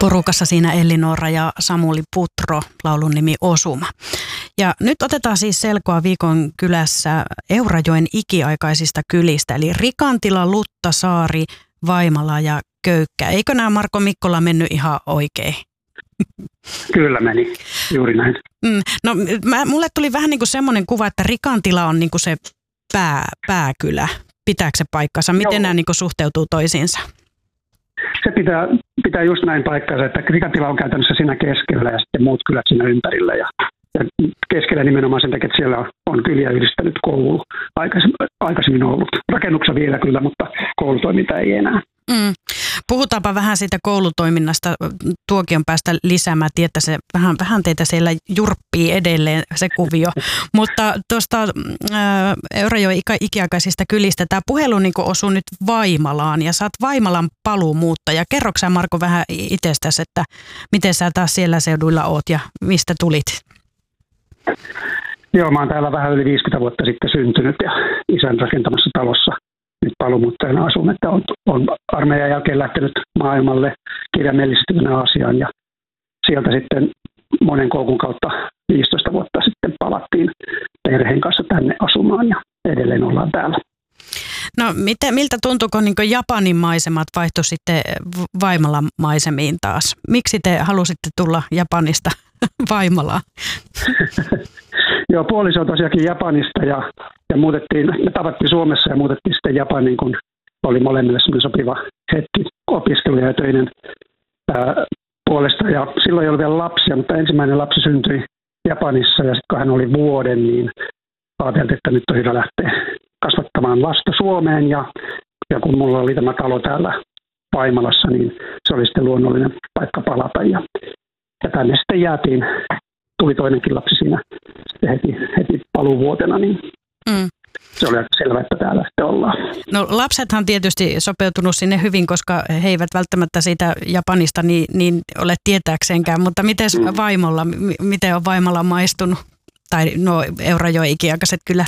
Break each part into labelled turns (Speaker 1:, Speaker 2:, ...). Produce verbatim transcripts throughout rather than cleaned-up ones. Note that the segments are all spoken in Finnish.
Speaker 1: Porukassa siinä Elli-Noora ja Samuli Putro, laulun nimi Osuma. Ja nyt otetaan siis selkoa viikon kylässä Eurajoen ikiaikaisista kylistä, eli Rikantila, Lutta, Saari, Vaimala ja Köykkä. Eikö nämä Marko Mikkola mennyt ihan oikein?
Speaker 2: Kyllä meni, juuri näin.
Speaker 1: Mm, no mä, mulle tuli vähän niin kuin semmoinen kuva, että Rikantila on niin kuin se pää, pääkylä. Pitääkö se paikkansa? Miten Joo. nämä niin kuin suhteutuu toisiinsa?
Speaker 2: Se pitää, pitää just näin paikkansa, että Rikantila on käytännössä siinä keskellä ja sitten muut kylät siinä ympärillä. Ja, ja keskellä nimenomaan sen takia, että siellä on, on kyliä yhdistänyt koulu aikaisemmin, aikaisemmin ollut. Rakennuksia vielä kyllä, mutta koulutoiminta ei enää.
Speaker 1: Mm. Puhutaanpa vähän siitä koulutoiminnasta tuokion päästä lisää. Mä tiedän, että se vähän, vähän teitä siellä jurppii edelleen se kuvio. Mutta tuosta Eurajoen ikiaikaisista kylistä tämä puhelu niin osuu nyt Vaimalaan ja sä oot Vaimalan paluumuuttaja. Kerroksä sä Marko vähän itsestäsi, että miten sä taas siellä seuduilla oot ja mistä tulit?
Speaker 2: Joo, mä oon täällä vähän yli viisikymmentä vuotta sitten syntynyt ja isän rakentamassa talossa. Nyt paluumuuttajana asun, että on, on armeijan jälkeen lähtenyt maailmalle kirjaimellistymään Aasiaan ja sieltä sitten monen koukun kautta viisitoista vuotta sitten palattiin perheen kanssa tänne asumaan ja edelleen ollaan täällä.
Speaker 1: No miten, miltä tuntuuko niin Japanin maisemat vaihto sitten Vaimalan maisemiin taas? Miksi te halusitte tulla Japanista Vaimalaan?
Speaker 2: Joo, puoliso on tosiaankin Japanista ja, ja muutettiin, me tavattiin Suomessa ja muutettiin sitten Japaniin, kun oli molemmille semmoinen sopiva hetki opiskeluja ja töiden ää, puolesta. Ja silloin ei ollut vielä lapsia, mutta ensimmäinen lapsi syntyi Japanissa ja sitten kun hän oli vuoden, niin ajateltiin, että nyt on hyvä lähteä kasvattamaan lasta Suomeen. Ja, ja kun mulla oli tämä talo täällä Vaimalassa, niin se oli sitten luonnollinen paikka palata ja, ja tänne sitten jäätiin. Tuli toinenkin lapsi siinä sitten heti, heti paluuvuotena, niin mm. se oli aika selvä, että täällä sitten ollaan.
Speaker 1: No lapsethan tietysti sopeutunut sinne hyvin, koska he eivät välttämättä siitä Japanista niin, niin ole tietääkseenkään, mutta miten mm. Vaimolla, m- miten on Vaimolla maistunut? Tai no Eurajoen ikiaikaiset kylät?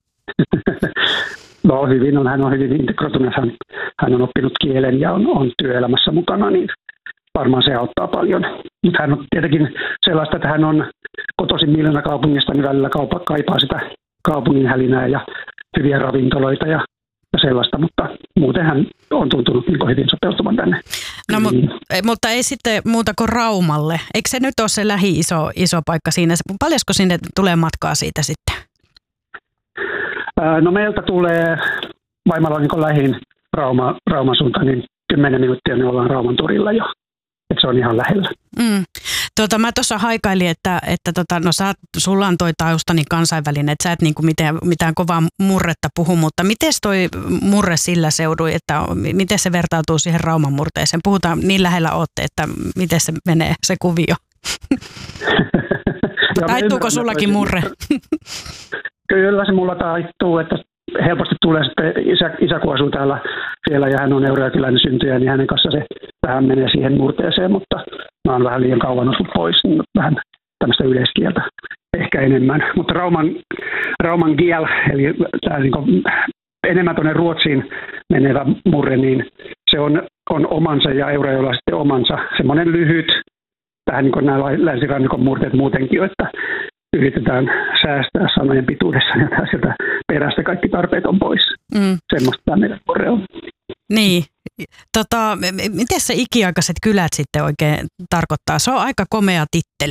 Speaker 2: No hyvin on, hän on hyvin integroitunut, hän, hän on oppinut kielen ja on, on työelämässä mukana, niin varmaan se auttaa paljon. Mutta hän on tietenkin sellaista, että hän on kotoisin Miljoona kaupungista, niin välillä kaupa, kaipaa sitä kaupungin hälinää ja hyviä ravintoloita ja, ja sellaista, mutta muuten hän on tuntunut niin hyvin sopeutumaan tänne.
Speaker 1: No, niin. Mutta ei sitten muuta kuin Raumalle. Eikö se nyt ole se lähi iso, iso paikka siinä? Paljonko sinne tulee matkaa siitä sitten?
Speaker 2: Ää, no meiltä tulee, Vaimala on niin lähin Rauma, Rauman suuntaan, niin kymmenen minuuttia me ollaan Rauman torilla jo. Että se on ihan lähellä. Mm.
Speaker 1: Tuota, mä tuossa haikailin, että, että tota, no sä, sulla on toi tausta niin kansainvälinen, että sä et niinku mitään, mitään kovaa murretta puhu, mutta miten toi murre sillä seudui, että miten se vertautuu siihen Rauman murteeseen? Puhutaan niin lähellä ootte, että miten se menee se kuvio? Taittuuko sullakin murre?
Speaker 2: Kyllä se mulla taittuu, että helposti tulee sitten isä, isä kun asuu täällä siellä ja hän on eurajokilainen syntyjä, niin hänen kanssa se vähän menee siihen murteeseen, mutta mä oon vähän liian kauan osut pois, niin vähän tämmöistä yleiskieltä ehkä enemmän. Mutta Rauman, Rauman kiel, eli tämä niin kuin enemmän tuonne Ruotsiin menevä murre, niin se on, on omansa ja Eurajoella sitten omansa. Semmoinen lyhyt, vähän niin kuin nämä länsirannikon murteet muutenkin, että yritetään säästää sanojen pituudessa ja sieltä perästä kaikki tarpeet on pois. Mm. Semmoista tämä meidän murre on.
Speaker 1: Niin. Tota, miten se ikiaikaiset kylät sitten oikein tarkoittaa? Se on aika komea titteli.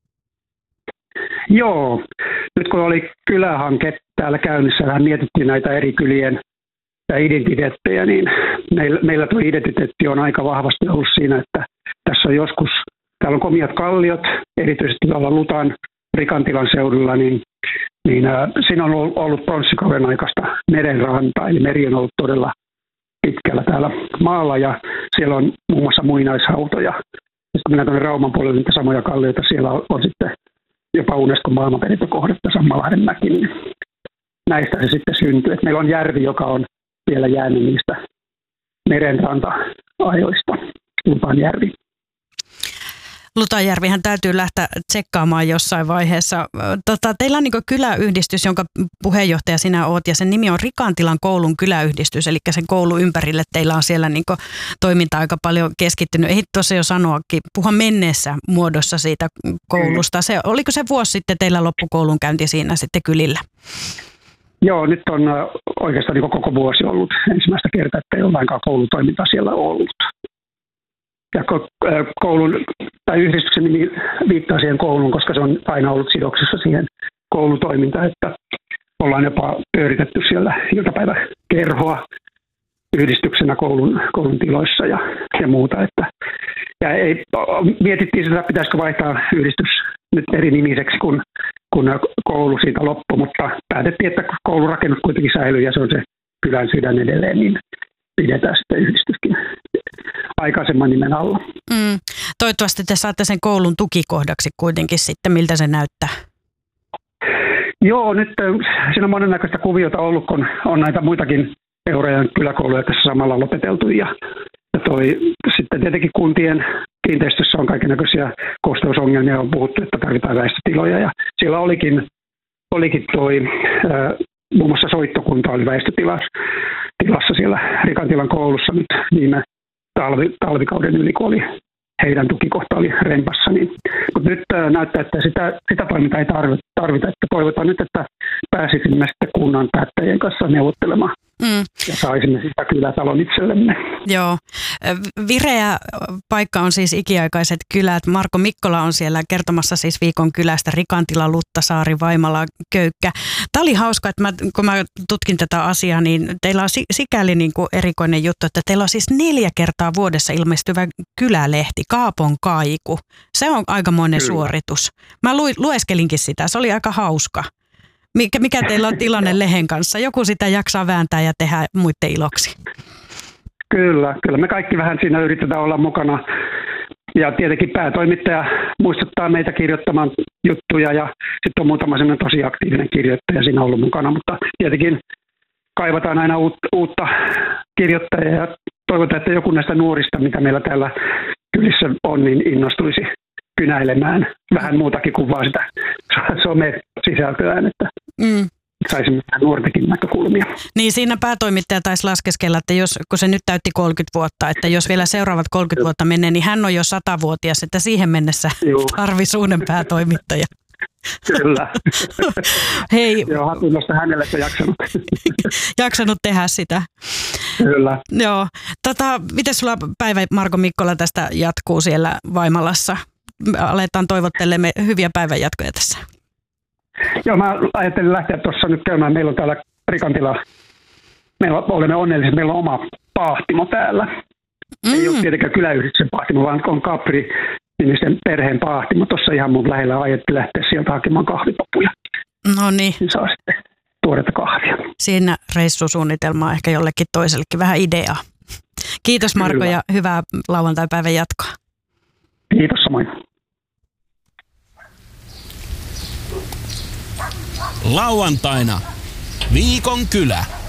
Speaker 2: Joo. Nyt kun oli kylähanke täällä käynnissä, vähän mietittiin näitä eri kylien identiteettejä, niin meillä, meillä tuo identiteetti on aika vahvasti ollut siinä, että tässä on joskus, täällä on komiat kalliot, erityisesti tuolla Lutan Rikantilan seudulla, niin, niin äh, siinä on ollut pronssikauden aikaista merenrantaa, eli meri on ollut todella pitkällä täällä maalla, ja siellä on muun muassa muinaishautoja. Ja kun mennään tuonne Rauman puolelle, niitä samoja kallioita, siellä on, on sitten jopa Unescon maailmanperintökohdetta, Sammalahden mäki, niin näistä se sitten syntyy. Et meillä on järvi, joka on vielä jäänyt niistä merenranta-ajoista, Lupan järvi.
Speaker 1: Lutajärvihän täytyy lähteä tsekkaamaan jossain vaiheessa. Tota, teillä on niin kyläyhdistys, jonka puheenjohtaja sinä oot, ja sen nimi on Rikantilan koulun kyläyhdistys, eli sen koulun ympärille teillä on siellä niin toiminta aika paljon keskittynyt. Ei tuossa jo sanoakin, puhua menneessä muodossa siitä koulusta. Se, oliko se vuosi sitten teillä loppukoulun käynti siinä sitten kylillä?
Speaker 2: Joo, nyt on oikeastaan niin koko vuosi ollut ensimmäistä kertaa, että ei ole lainkaan koulutoimintaa siellä ollut. Ja koulun, tai yhdistyksen nimi viittaa siihen kouluun, koska se on aina ollut sidoksissa siihen koulutoimintaan, että ollaan jopa pyöritetty siellä iltapäiväkerhoa yhdistyksenä koulun, koulun tiloissa ja, ja muuta. Että, ja ei, mietittiin sitä, pitäisikö vaihtaa yhdistys nyt eri nimiseksi, kun, kun koulu siitä loppui, mutta päätettiin, että koulurakennus kuitenkin säilyy ja se on se kylän sydän edelleen, niin pidetään sitten yhdistyskin aikaisemman nimen alla.
Speaker 1: Mm. Toivottavasti te saatte sen koulun tukikohdaksi kuitenkin sitten, miltä se näyttää.
Speaker 2: Joo, nyt siinä on monennäköistä kuviota ollut, kun on näitä muitakin Eurajoen kyläkouluja tässä samalla lopeteltu. Ja, ja toi, sitten tietenkin kuntien kiinteistössä on kaikennäköisiä kosteusongelmia, on puhuttu, että tarvitaan väistötiloja. Ja siellä olikin, olikin toi, ää, muun muassa soittokunta oli väistötilassa tilassa siellä Rikantilan koulussa nyt viime talvi, talvikauden yli, kun oli heidän tukikohta oli rempassa. Niin, mutta nyt ää, näyttää, että sitä, sitä toimintaa ei tarvita, tarvita. Että toivotaan nyt, että pääsisimme sitten kunnan päättäjien kanssa neuvottelemaan. Mm. Ja saisimme sitä kylätalon itsellemme.
Speaker 1: Joo. Vireä paikka on siis ikiaikaiset kylät. Marko Mikkola on siellä kertomassa siis viikon kylästä. Rikantila, Luttasaari, Vaimala, Köykkä. Tämä oli hauska, että mä, kun mä tutkin tätä asiaa, niin teillä on sikäli niin kuin erikoinen juttu, että teillä on siis neljä kertaa vuodessa ilmestyvä kylälehti, Kaapon Kaiku. Se on aikamoinen Kyllä. suoritus. Mä lu, lueskelinkin sitä, se oli aika hauska. Mikä, mikä teillä on tilanne lehen kanssa? Joku sitä jaksaa vääntää ja tehdä muiden iloksi.
Speaker 2: Kyllä, kyllä. Me kaikki vähän siinä yritetään olla mukana. Ja tietenkin päätoimittaja muistuttaa meitä kirjoittamaan juttuja ja sitten on muutama sellainen tosi aktiivinen kirjoittaja siinä ollut mukana. Mutta tietenkin kaivataan aina uutta kirjoittajaa ja toivotaan, että joku näistä nuorista, mitä meillä täällä kylissä on, niin innostuisi kynäilemään vähän muutakin kuin vaan sitä some-sisältöään, että mm. saisimme vähän nuortenkin näkökulmia.
Speaker 1: Niin siinä päätoimittaja taisi laskeskella, että jos, kun se nyt täytti kolmekymmentä vuotta, että jos vielä seuraavat kolmekymmentä vuotta menee, niin hän on jo satavuotias, että siihen mennessä tarvitsisi uuden päätoimittaja.
Speaker 2: Kyllä.
Speaker 1: Hei.
Speaker 2: Joo, hatunnosta hänelle se jaksanut.
Speaker 1: jaksanut tehdä sitä.
Speaker 2: Kyllä.
Speaker 1: Joo. Tota, miten sulla päivä Marko Mikkola tästä jatkuu siellä Vaimalassa? Aletaan toivottelemaan hyviä päivänjatkoja tässä.
Speaker 2: Joo, mä ajattelin lähteä tuossa nyt käymään. Meillä on täällä Rikantila, meillä olemme onnellisia, meillä on oma paahtimo täällä. Mm. Ei ole tietenkään kyläyhdistyksen paahtimo, vaan on Capri-nimisen perheen paahtimo. Tuossa ihan mun lähellä ajattelin lähteä sieltä hakemaan kahvipapuja.
Speaker 1: No niin.
Speaker 2: Niin saa sitten tuoretta kahvia.
Speaker 1: Siinä reissusuunnitelmaa ehkä jollekin toisellekin vähän ideaa. Kiitos Marko Kyllä. ja hyvää lauantai-päivän jatkoa.
Speaker 2: Kiitos samoin.
Speaker 3: Lauantaina viikon kylä.